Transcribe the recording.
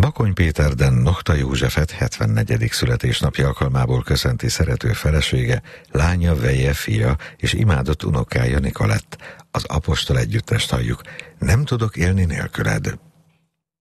Bakony Péterden Nohta Józsefet 74. születésnapja alkalmából köszönti szerető felesége, lánya, veje, fia és imádott unokája Nikolett. Az Apostol együttest halljuk. Nem tudok élni nélküled.